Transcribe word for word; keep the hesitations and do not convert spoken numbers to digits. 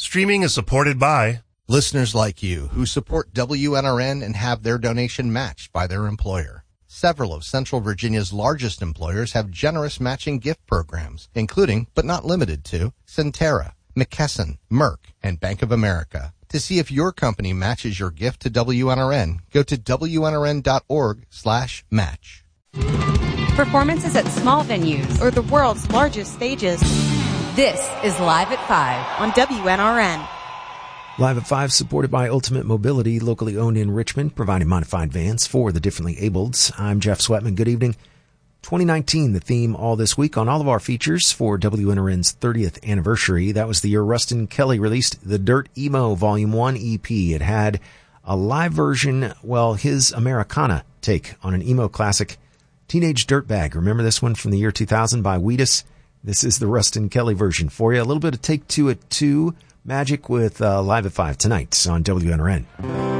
Streaming is supported by listeners like you who support W N R N and have their donation matched by their employer. Several of Central Virginia's largest employers have generous matching gift programs, including, but not limited to, Centera, McKesson, Merck, and Bank of America. To see if your company matches your gift to W N R N, go to W N R N dot org slash match. Performances at small venues or the world's largest stages. This is Live at five on W N R N. Live at five, supported by Ultimate Mobility, locally owned in Richmond, providing modified vans for the differently abled. I'm Jeff Sweatman. Good evening. twenty nineteen, the theme all this week on all of our features for W N R N's thirtieth anniversary. That was the year Rustin Kelly released the Dirt Emo Volume one E P. It had a live version, well, his Americana take on an emo classic, Teenage Dirtbag. Remember this one from the year two thousand by Wheatus? This is the Rustin Kelly version for you. A little bit of Take Two at two magic with uh, Live at five tonight on W N R N.